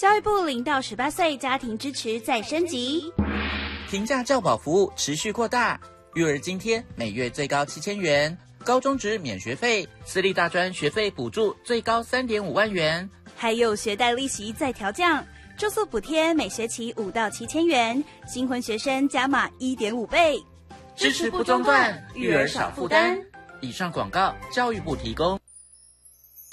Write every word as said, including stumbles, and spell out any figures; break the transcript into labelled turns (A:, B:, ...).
A: 教育部零到十八岁家庭支持再升级，
B: 平价教保服务持续扩大，育儿津贴每月最高七千元，高中职免学费，私立大专学费补助最高三点五万元，
A: 还有学贷利息再调降，住宿补贴每学期五到七千元，新婚学生加码一点五倍，
B: 支持不中断，育儿少负担。以上广告，教育部提供。